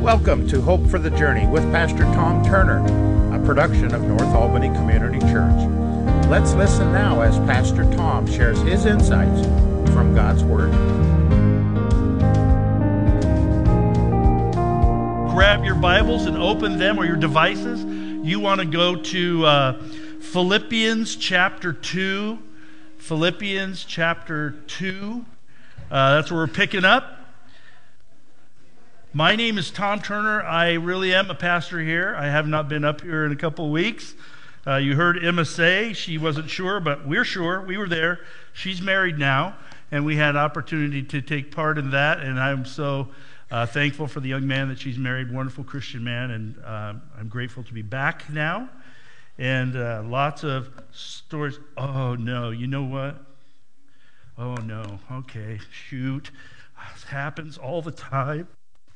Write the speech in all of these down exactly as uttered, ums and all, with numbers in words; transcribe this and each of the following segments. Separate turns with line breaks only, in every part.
Welcome to Hope for the Journey with Pastor Tom Turner, a production of North Albany Community Church. Let's listen now as Pastor Tom shares his insights from God's Word.
Grab your Bibles and open them, or your devices. You want to go to uh, Philippians chapter two. Philippians chapter two. Uh, that's where we're picking up. My name is Tom Turner. I really am a pastor here. I have not been up here in a couple of weeks. Uh, you heard Emma say she wasn't sure, but we're sure. We were there. She's married now, and we had opportunity to take part in that, and I'm so uh, thankful for the young man that she's married, wonderful Christian man, and uh, I'm grateful to be back now. And uh, lots of stories. Oh, no, you know what? Oh, no, okay, shoot. This happens all the time.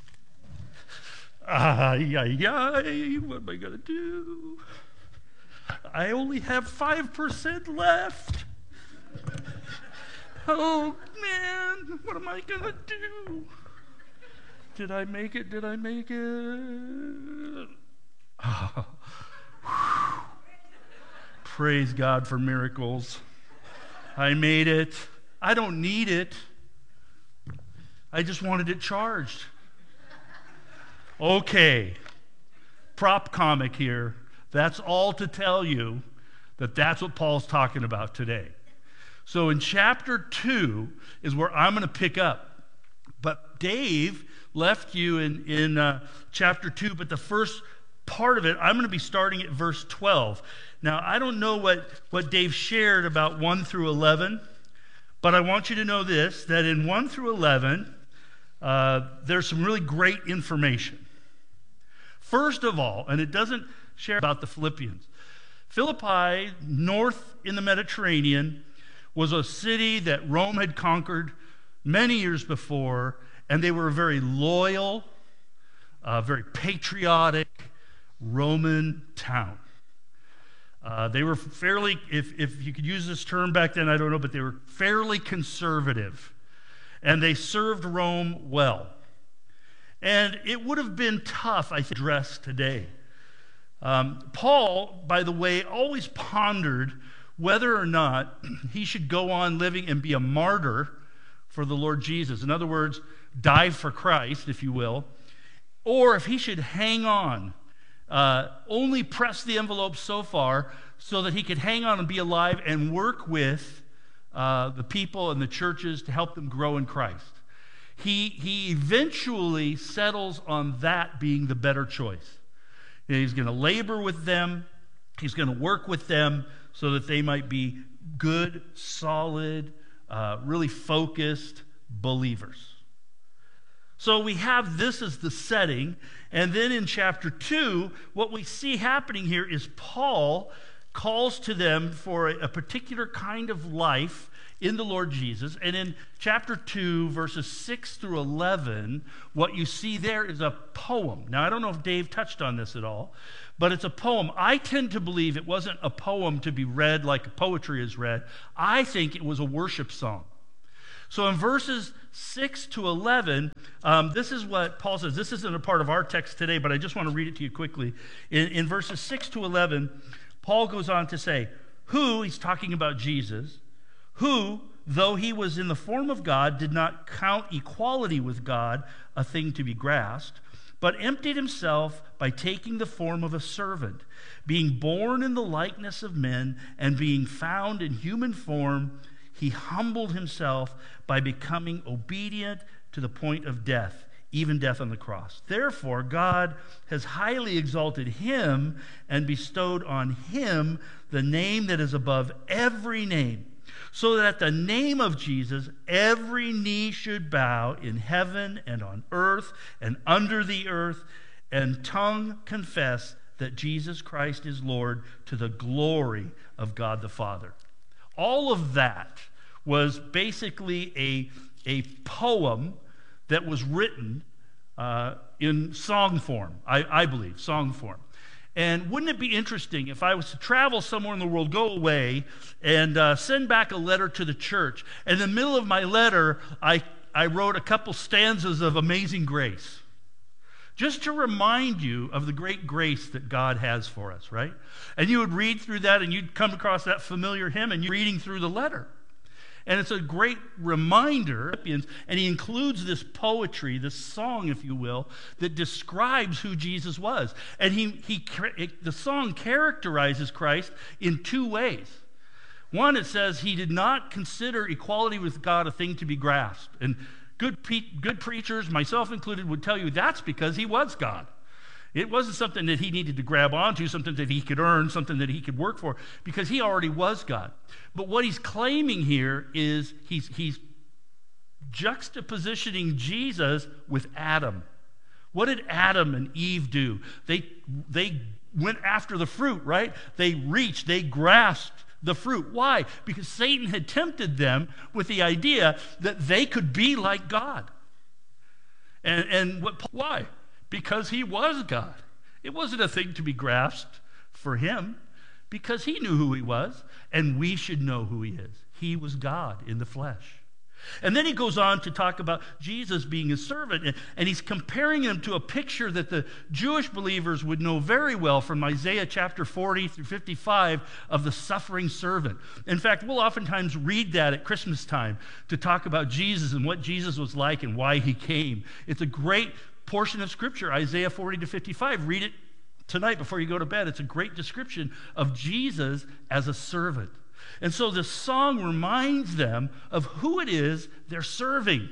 Ay, ay, ay, what am I going to do? I only have five percent left. Oh, man, what am I going to do? Did I make it? Did I make it? Oh, praise God for miracles. I made it. I don't need it. I just wanted it charged. Okay, prop comic here. That's all to tell you that that's what Paul's talking about today. So in chapter two is where I'm going to pick up. But Dave left you in, in uh, chapter two, but the first part of it, I'm going to be starting at verse twelve. Now, I don't know what, what Dave shared about one through eleven, but I want you to know this, that in one through eleven, uh, there's some really great information. First of all, and it doesn't share about the Philippians. Philippi, north in the Mediterranean, was a city that Rome had conquered many years before, and they were a very loyal, uh, very patriotic Roman town. Uh, they were fairly, if, if you could use this term back then, I don't know, but they were fairly conservative, and they served Rome well. And it would have been tough, I think, to address today. Um, Paul, by the way, always pondered whether or not he should go on living and be a martyr for the Lord Jesus. In other words, die for Christ, if you will, or if he should hang on, uh, only press the envelope so far so that he could hang on and be alive and work with uh, the people and the churches to help them grow in Christ. He, he eventually settles on that being the better choice. And he's going to labor with them. He's going to work with them so that they might be good, solid, uh, really focused believers. So we have this as the setting. And then in chapter two, what we see happening here is Paul calls to them for a, a particular kind of life in the Lord Jesus. And in chapter two, verses six through eleven, what you see there is a poem. Now, I don't know if Dave touched on this at all, but it's a poem. I tend to believe it wasn't a poem to be read like poetry is read. I think it was a worship song. So in verses six to eleven, um, this is what Paul says. This isn't a part of our text today, but I just want to read it to you quickly. In, in verses six to eleven, Paul goes on to say, who, he's talking about Jesus, who, though he was in the form of God, did not count equality with God a thing to be grasped, but emptied himself by taking the form of a servant, being born in the likeness of men, and being found in human form, he humbled himself by becoming obedient to the point of death, even death on the cross. Therefore, God has highly exalted him and bestowed on him the name that is above every name, so that at the name of Jesus, every knee should bow in heaven and on earth and under the earth, and tongue confess that Jesus Christ is Lord, to the glory of God the Father. All of that was basically a, a poem that was written uh, in song form, I, I believe, song form. And wouldn't it be interesting if I was to travel somewhere in the world, go away, and uh, send back a letter to the church, and in the middle of my letter, I, I wrote a couple stanzas of Amazing Grace. just to remind you of the great grace that God has for us, right? And you would read through that and you'd come across that familiar hymn and you're reading through the letter. And it's a great reminder, and he includes this poetry, this song, if you will, that describes who Jesus was. And he, he, the song characterizes Christ in two ways. One, it says he did not consider equality with God a thing to be grasped. And good, pre- good preachers, myself included, would tell you that's because he was God. It wasn't something that he needed to grab onto, something that he could earn, something that he could work for, because he already was God. But what he's claiming here is he's, he's juxtapositioning Jesus with Adam. What did Adam and Eve do? They, they went after the fruit, right? They reached, they grasped the fruit. Why? Because Satan had tempted them with the idea that they could be like God. And, and what, why? Because he was God. It wasn't a thing to be grasped for him, because he knew who he was, and we should know who he is. He was God in the flesh. And then he goes on to talk about Jesus being a servant, and he's comparing him to a picture that the Jewish believers would know very well from Isaiah chapter forty through fifty-five of the suffering servant. In fact, we'll oftentimes read that at Christmas time to talk about Jesus and what Jesus was like and why he came. It's a great portion of Scripture, Isaiah forty to fifty-five. Read it tonight before you go to bed. It's a great description of Jesus as a servant. And so this song reminds them of who it is they're serving.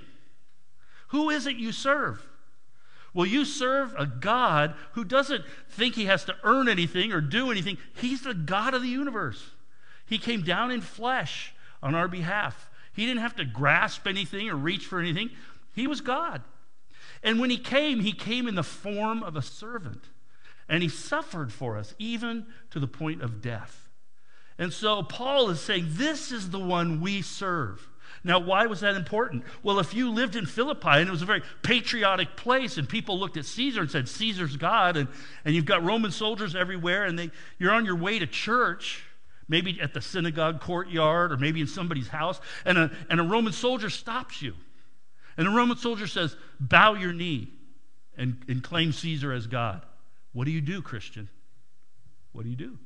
Who is it you serve? Well, you serve a God who doesn't think he has to earn anything or do anything. He's the God of the universe. He came down in flesh on our behalf. He didn't have to grasp anything or reach for anything. He was God. And when he came, he came in the form of a servant. And he suffered for us, even to the point of death. And so Paul is saying, this is the one we serve. Now, why was that important? Well, if you lived in Philippi, and it was a very patriotic place, and people looked at Caesar and said, Caesar's God, and, and you've got Roman soldiers everywhere, and they, you're on your way to church, maybe at the synagogue courtyard, or maybe in somebody's house, and a, and a Roman soldier stops you. And the Roman soldier says, bow your knee and, and claim Caesar as God. What do you do, Christian? What do you do?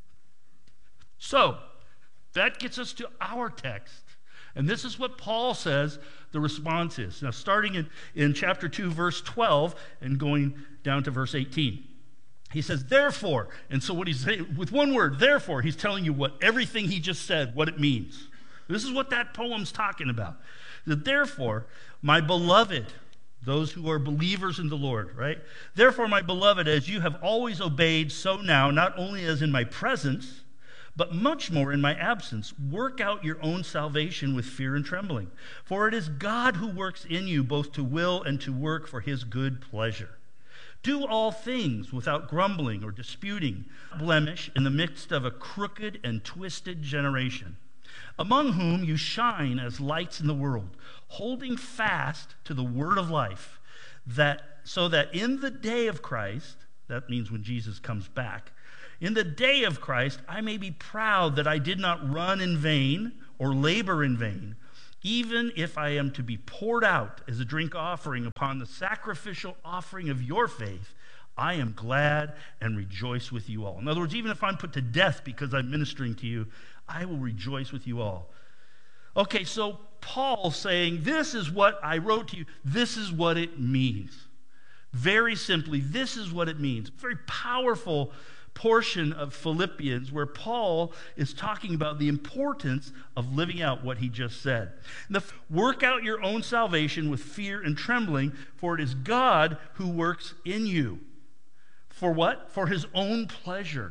So, that gets us to our text. And this is what Paul says the response is. Now, starting in, in chapter two, verse twelve, and going down to verse eighteen. He says, therefore, and so what he's saying, with one word, therefore, he's telling you what everything he just said, what it means. This is what that poem's talking about. That therefore, my beloved, those who are believers in the Lord, right? Therefore, my beloved, as you have always obeyed, so now, not only as in my presence, but much more in my absence, work out your own salvation with fear and trembling. For it is God who works in you both to will and to work for his good pleasure. Do all things without grumbling or disputing, blemish in the midst of a crooked and twisted generation, among whom you shine as lights in the world, holding fast to the word of life, that so that in the day of Christ, that means when Jesus comes back, in the day of Christ, I may be proud that I did not run in vain or labor in vain, even if I am to be poured out as a drink offering upon the sacrificial offering of your faith. I am glad and rejoice with you all. In other words, even if I'm put to death because I'm ministering to you, I will rejoice with you all. Okay, so Paul's saying, this is what I wrote to you. This is what it means. Very simply, this is what it means. Very powerful portion of Philippians where Paul is talking about the importance of living out what he just said. The, work out your own salvation with fear and trembling, for it is God who works in you. For what? For his own pleasure.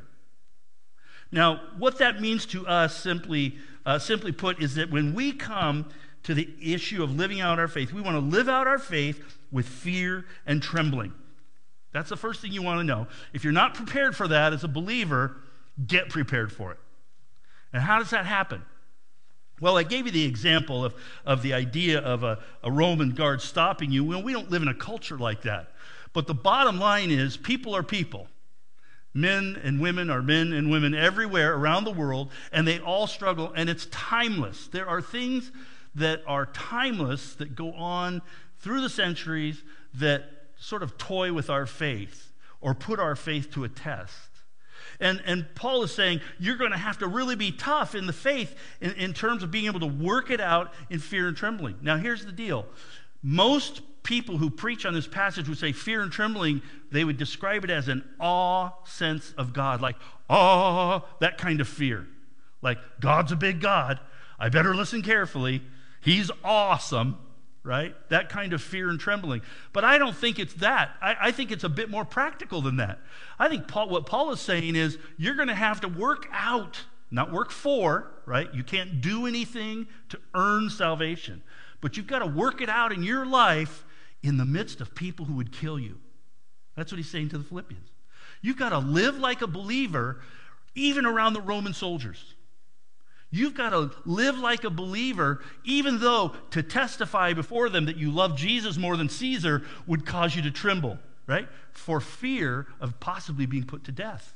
Now, what that means to us, simply, uh, simply put, is that when we come to the issue of living out our faith, we want to live out our faith with fear and trembling. That's the first thing you want to know. If you're not prepared for that as a believer, get prepared for it. And how does that happen? Well, I gave you the example of, of the idea of a, a Roman guard stopping you. Well, we don't live in a culture like that. But the bottom line is, people are people. Men and women are men and women everywhere around the world, and they all struggle, and it's timeless. There are things that are timeless that go on through the centuries that sort of toy with our faith or put our faith to a test. And, and Paul is saying you're going to have to really be tough in the faith in, in terms of being able to work it out in fear and trembling. Now, here's the deal. Most people who preach on this passage would say fear and trembling, they would describe it as an awe sense of God, like awe, that kind of fear. Like, God's a big God. I better listen carefully. He's awesome, right? That kind of fear and trembling. But I don't think it's that. I, I think it's a bit more practical than that. I think Paul, what Paul is saying is you're going to have to work out, not work for, right? You can't do anything to earn salvation. But you've got to work it out in your life in the midst of people who would kill you. That's what he's saying to the Philippians. You've got to live like a believer even around the Roman soldiers. You've got to live like a believer, even though to testify before them that you love Jesus more than Caesar would cause you to tremble, right? For fear of possibly being put to death.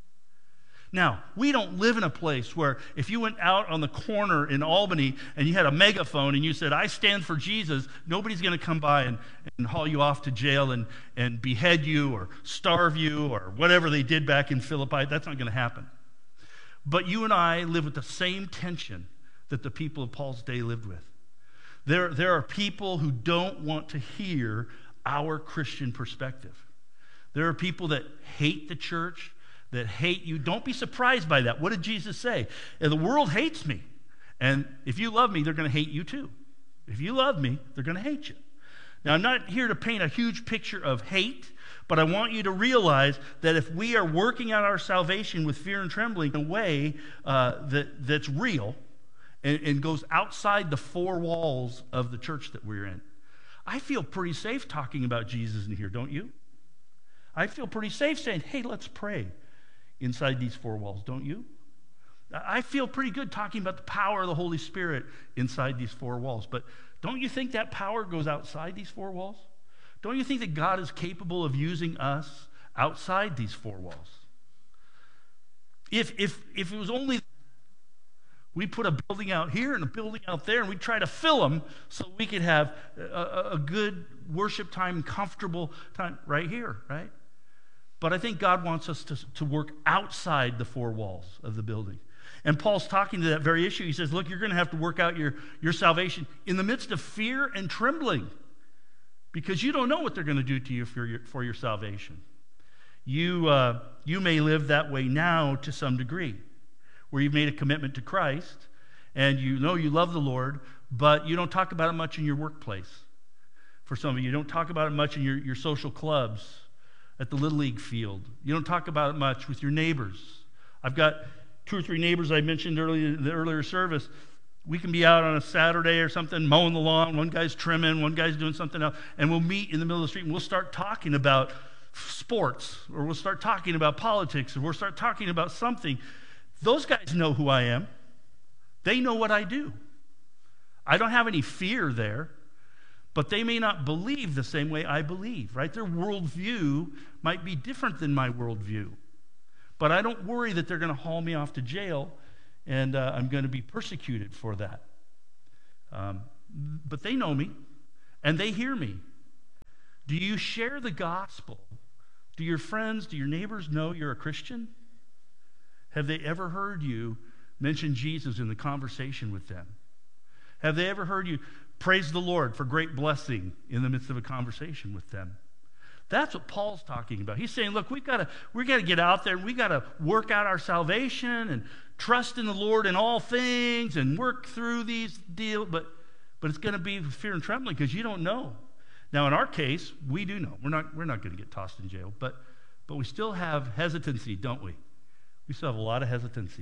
Now, we don't live in a place where if you went out on the corner in Albany and you had a megaphone and you said, I stand for Jesus, nobody's going to come by and, and haul you off to jail and, and behead you or starve you or whatever they did back in Philippi. That's not going to happen. But you and I live with the same tension that the people of Paul's day lived with. There, there are people who don't want to hear our Christian perspective. There are people that hate the church, that hate you. Don't be surprised by that. What did Jesus say? The world hates me. And if you love me, they're going to hate you too. If you love me, they're going to hate you. Now, I'm not here to paint a huge picture of hate, but I want you to realize that if we are working out our salvation with fear and trembling in a way uh, that, that's real and, and goes outside the four walls of the church that we're in, I feel pretty safe talking about Jesus in here, don't you? I feel pretty safe saying, hey, let's pray inside these four walls, don't you? I feel pretty good talking about the power of the Holy Spirit inside these four walls, but don't you think that power goes outside these four walls? Don't you think that God is capable of using us outside these four walls? If, if, if it was only we put a building out here and a building out there and we try to fill them so we could have a, a good worship time, comfortable time right here, right? But I think God wants us to, to work outside the four walls of the building. And Paul's talking to that very issue. He says, look, you're going to have to work out your, your salvation in the midst of fear and trembling because you don't know what they're going to do to you for your, for your salvation. You, uh, you may live that way now to some degree, where you've made a commitment to Christ and you know you love the Lord, but you don't talk about it much in your workplace. For some of you, you don't talk about it much in your, your social clubs, at the Little League field. You don't talk about it much with your neighbors. I've got two or three neighbors I mentioned earlier in the earlier service. We can be out on a Saturday or something, mowing the lawn. One guy's trimming, one guy's doing something else. And we'll meet in the middle of the street and we'll start talking about sports, or we'll start talking about politics, or we'll start talking about something. Those guys know who I am. They know what I do. I don't have any fear there. But they may not believe the same way I believe, right? Their worldview might be different than my worldview. But I don't worry that they're going to haul me off to jail and uh, I'm going to be persecuted for that. Um, but they know me and they hear me. Do you share the gospel? Do your friends, do your neighbors know you're a Christian? Have they ever heard you mention Jesus in the conversation with them? Have they ever heard you praise the Lord for great blessing in the midst of a conversation with them? That's what Paul's talking about. He's saying, look, we've got to we got to get out there and we've got to work out our salvation and trust in the Lord in all things and work through these deals, but but it's going to be fear and trembling because you don't know. Now, in our case, we do know. We're not we're not going to get tossed in jail, but but we still have hesitancy, don't we? We still have a lot of hesitancy.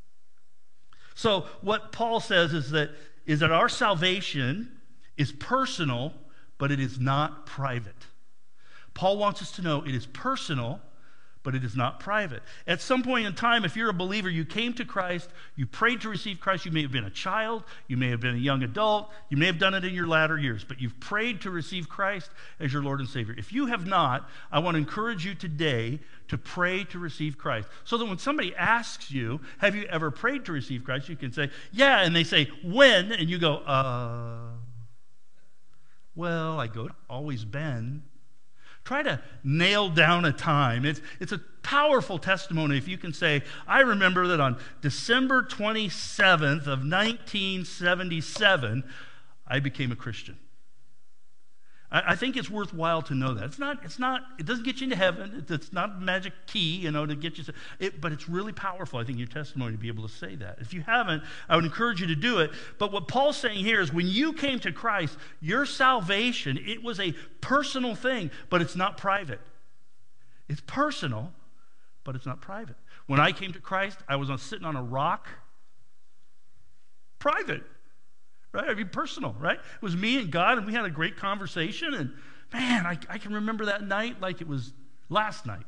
So what Paul says is that is that our salvation is personal, but it is not private. Paul wants us to know it is personal, but it is not private. At some point in time, if you're a believer, you came to Christ, you prayed to receive Christ, you may have been a child, you may have been a young adult, you may have done it in your latter years, but you've prayed to receive Christ as your Lord and Savior. If you have not, I want to encourage you today to pray to receive Christ, so that when somebody asks you, have you ever prayed to receive Christ, you can say, yeah, and they say, when? And you go, uh, well, I go, always been. Try to nail down a time. It's, it's a powerful testimony if you can say, I remember that on December twenty-seventh of nineteen seventy-seven, I became a Christian. I, I think it's worthwhile to know that. It's not, it's not, it doesn't get you into heaven. It's, it's not a magic key, you know, to get you, it, but it's really powerful, I think, your testimony to be able to say that. If you haven't, I would encourage you to do it. But what Paul's saying here is when you came to Christ, your salvation, it was a personal thing, but it's not private. It's personal, but it's not private. When I came to Christ, I was on, sitting on a rock. Private. Right? I mean, personal, right? It was me and God, and we had a great conversation, and man, I, I can remember that night like it was last night.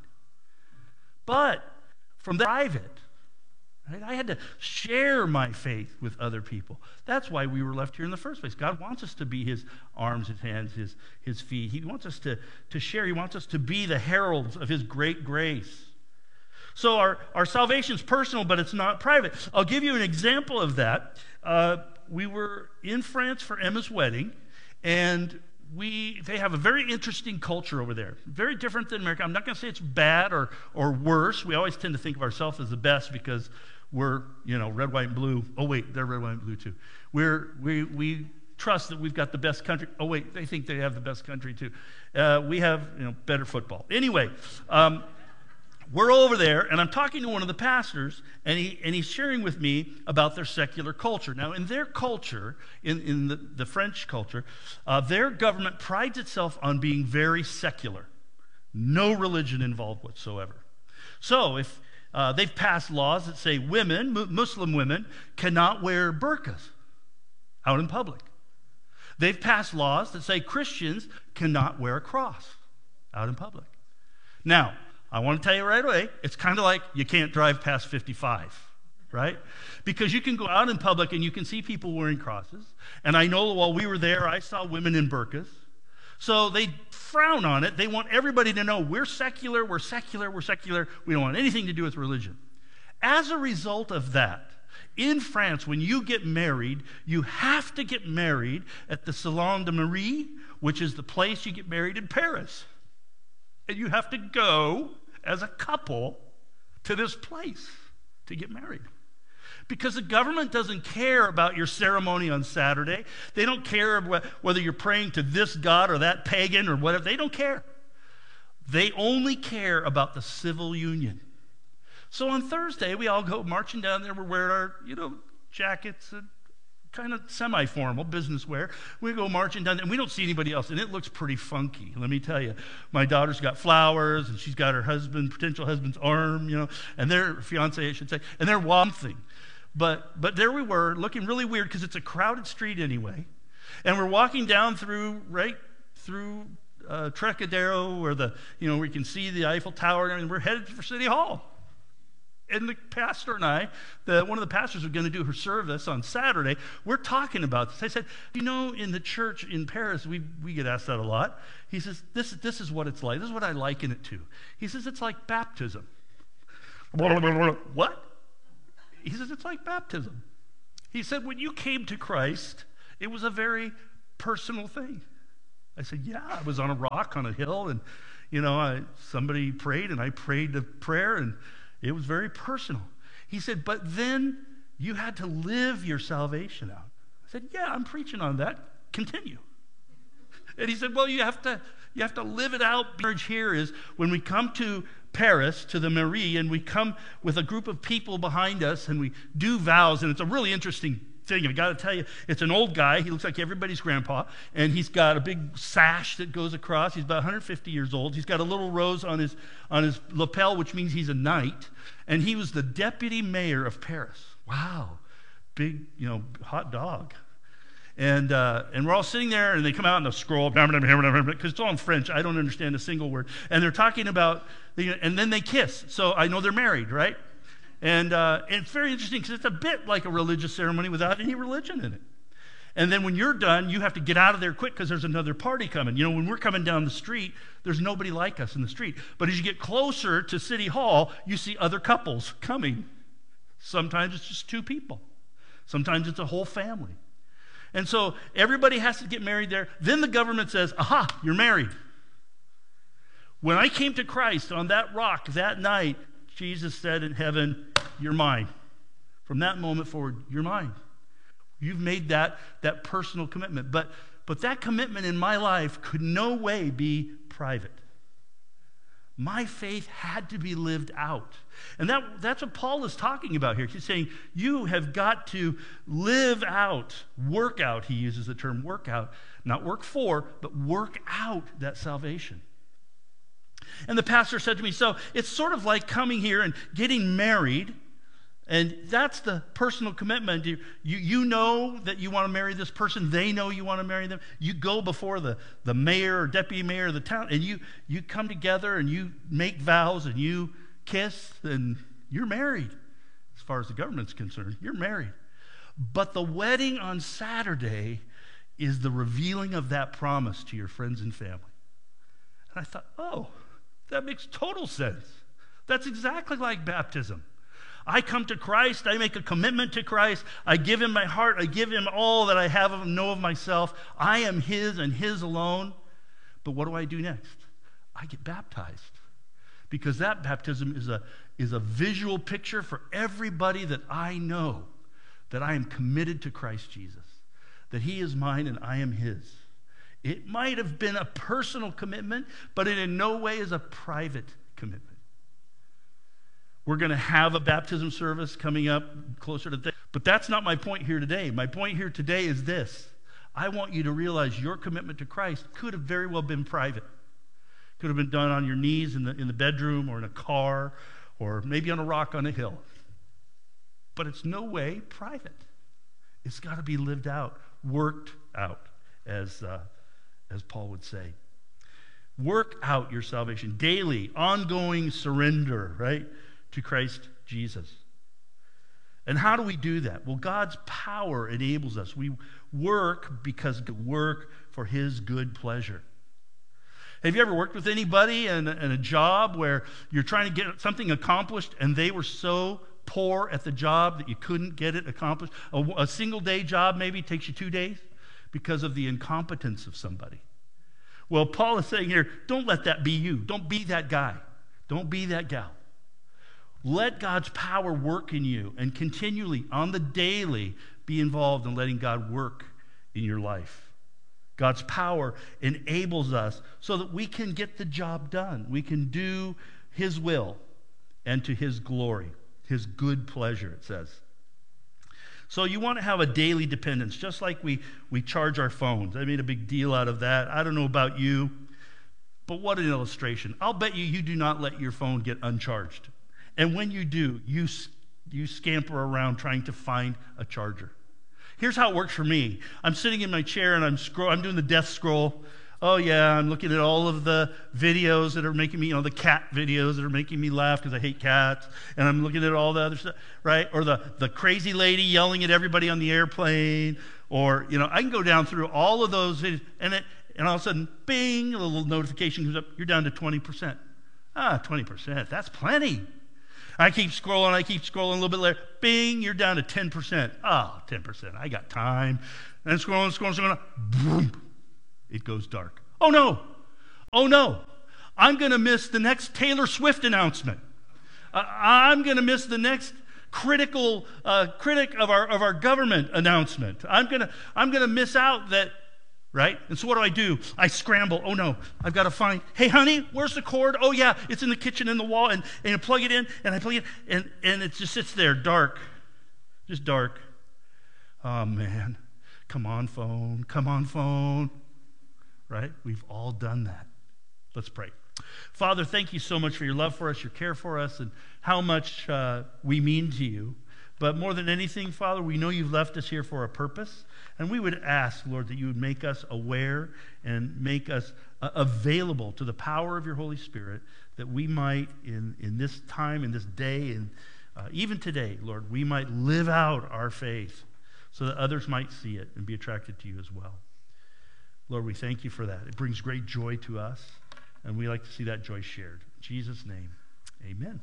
But from the private, right, I had to share my faith with other people. That's why we were left here in the first place. God wants us to be his arms, his hands, his, his feet. He wants us to, to share. He wants us to be the heralds of his great grace. So our, our salvation's personal, but it's not private. I'll give you an example of that. Uh, we were in France for Emma's wedding, and we they have a very interesting culture over there. Very different than America. I'm not going to say it's bad or or worse. We always tend to think of ourselves as the best because we're, you know, red, white, and blue. Oh, wait, they're red, white, and blue too. We're, we, we trust that we've got the best country. Oh, wait, they think they have the best country too. Uh, we have, you know, better football. Anyway, um, we're over there, and I'm talking to one of the pastors, and he and he's sharing with me about their secular culture. Now, in their culture, in, in the, the French culture, uh, their government prides itself on being very secular. No religion involved whatsoever. So, if uh, they've passed laws that say women, mu- Muslim women, cannot wear burqas out in public. They've passed laws that say Christians cannot wear a cross out in public. Now, I want to tell you right away, it's kind of like you can't drive past fifty-five, right? Because you can go out in public and you can see people wearing crosses. And I know while we were there, I saw women in burqas. So they frown on it. They want everybody to know we're secular, we're secular, we're secular. We don't want anything to do with religion. As a result of that, in France, when you get married, you have to get married at the Salon de Marie, which is the place you get married in Paris. And you have to go as a couple to this place to get married. Because the government doesn't care about your ceremony on Saturday. They don't care whether you're praying to this god or that pagan or whatever. They don't care. They only care about the civil union. So on Thursday, we all go marching down there. We're wearing our, you know, jackets and kind of semi-formal business wear. We go marching down there, and we don't see anybody else, and it looks pretty funky, let me tell you. My daughter's got flowers, and she's got her husband, potential husband's arm, you know, and their fiance, I should say, and they're waltzing. But but there we were, looking really weird because it's a crowded street anyway, and we're walking down through, right through uh, Trocadero, where the, you know, we can see the Eiffel Tower, and we're headed for City Hall. And the pastor and I, the, one of the pastors was going to do her service on Saturday. We're talking about this. I said, you know, in the church in Paris, we, we get asked that a lot. He says, this, this is what it's like. This is what I liken it to. He says, it's like baptism. What? He says, it's like baptism. He said, when you came to Christ, it was a very personal thing. I said, yeah, I was on a rock on a hill, and, you know, I, somebody prayed, and I prayed a prayer, and it was very personal. He said, but then you had to live your salvation out. I said, yeah, I'm preaching on that. Continue. And he said, well, you have to you have to live it out. Marriage here is when we come to Paris, to the Marie, and we come with a group of people behind us, and we do vows, and it's a really interesting thing. I've got to tell you, it's an old guy. He looks like everybody's grandpa, and he's got a big sash that goes across. He's about one hundred fifty years old. He's got a little rose on his on his lapel, which means he's a knight, and he was the deputy mayor of Paris. Wow, big, you know, hot dog. And uh, and we're all sitting there, and they come out and they'll scroll, because it's all in French. I don't understand a single word. And they're talking about, and then they kiss. So I know they're married, right? And, uh, and it's very interesting because it's a bit like a religious ceremony without any religion in it. And then when you're done, you have to get out of there quick because there's another party coming. You know, when we're coming down the street, there's nobody like us in the street. But as you get closer to City Hall, you see other couples coming. Sometimes it's just two people. Sometimes it's a whole family. And so everybody has to get married there. Then the government says, aha, you're married. When I came to Christ on that rock that night, Jesus said in heaven, you're mine. From that moment forward, you're mine. You've made that, that personal commitment. But, but that commitment in my life could no way be private. My faith had to be lived out. And that, that's what Paul is talking about here. He's saying you have got to live out, work out, he uses the term work out, not work for, but work out that salvation. And the pastor said to me, so it's sort of like coming here and getting married, and that's the personal commitment. You, you, you know that you want to marry this person. They know you want to marry them. You go before the, the mayor or deputy mayor of the town, and you, you come together and you make vows and you kiss, and you're married. As far as the government's concerned, you're married. But the wedding on Saturday is the revealing of that promise to your friends and family. And I thought, oh, that makes total sense. That's exactly like baptism. I come to Christ, I make a commitment to Christ, I give him my heart, I give him all that I have of know of myself. I am his and his alone. But what do I do next? I get baptized. Because that baptism is a, is a visual picture for everybody that I know that I am committed to Christ Jesus, that he is mine and I am his. It might have been a personal commitment, but it in no way is a private commitment. We're going to have a baptism service coming up closer to that. But that's not my point here today. My point here today is this. I want you to realize your commitment to Christ could have very well been private. Could have been done on your knees in the, in the bedroom or in a car or maybe on a rock on a hill. But it's no way private. It's got to be lived out, worked out, as, uh, as Paul would say. Work out your salvation daily, ongoing surrender, right? To Christ Jesus. And how do we do that? Well, God's power enables us. We work because we work for his good pleasure. Have you ever worked with anybody in, in a job where you're trying to get something accomplished and they were so poor at the job that you couldn't get it accomplished? A, a single day job maybe takes you two days because of the incompetence of somebody. Well, Paul is saying here, don't let that be you. Don't be that guy. Don't be that gal. Let God's power work in you and continually, on the daily, be involved in letting God work in your life. God's power enables us so that we can get the job done. We can do his will and to his glory, his good pleasure, it says. So you want to have a daily dependence, just like we, we charge our phones. I made a big deal out of that. I don't know about you, but what an illustration. I'll bet you you do not let your phone get uncharged. And when you do, you, you scamper around trying to find a charger. Here's how it works for me. I'm sitting in my chair and I'm scroll, I'm doing the death scroll. Oh yeah, I'm looking at all of the videos that are making me, you know, the cat videos that are making me laugh because I hate cats. And I'm looking at all the other stuff, right? Or the, the crazy lady yelling at everybody on the airplane. Or, you know, I can go down through all of those videos and, it, and all of a sudden, bing, a little notification comes up. You're down to twenty percent. Ah, twenty percent, that's plenty. I keep scrolling, I keep scrolling a little bit later. Bing, you're down to ten percent. Oh, ten percent, I got time. And scrolling, scrolling, scrolling. Boom, it goes dark. Oh no, oh no. I'm going to miss the next Taylor Swift announcement. Uh, I'm going to miss the next critical uh, critic of our, of our government announcement. I'm going to I'm going to miss out that, right? And so what do I do? I scramble. Oh no, I've got to find, hey honey, where's the cord? Oh yeah, it's in the kitchen in the wall, and, and I plug it in, and I plug it in, and, and it just sits there, dark, just dark. Oh man, come on phone, come on phone, right? We've all done that. Let's pray. Father, thank you so much for your love for us, your care for us, and how much uh, we mean to you. But more than anything, Father, we know you've left us here for a purpose. And we would ask, Lord, that you would make us aware and make us uh, available to the power of your Holy Spirit, that we might, in, in this time, in this day, and uh, even today, Lord, we might live out our faith so that others might see it and be attracted to you as well. Lord, we thank you for that. It brings great joy to us, and we like to see that joy shared. In Jesus' name, amen.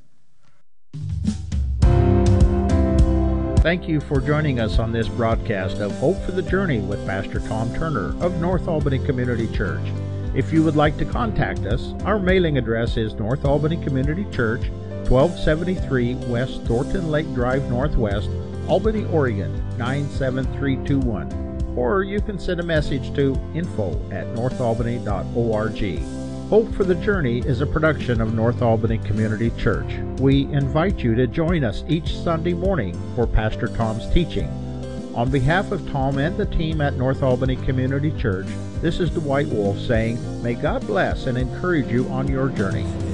Thank you for joining us on this broadcast of Hope for the Journey with Pastor Tom Turner of North Albany Community Church. If you would like to contact us, our mailing address is North Albany Community Church, twelve seventy-three West Thornton Lake Drive Northwest, Albany, Oregon, nine seven three two one. Or you can send a message to info at north albany dot org. Hope for the Journey is a production of North Albany Community Church. We invite you to join us each Sunday morning for Pastor Tom's teaching. On behalf of Tom and the team at North Albany Community Church, this is Dwight Wolf saying, may God bless and encourage you on your journey.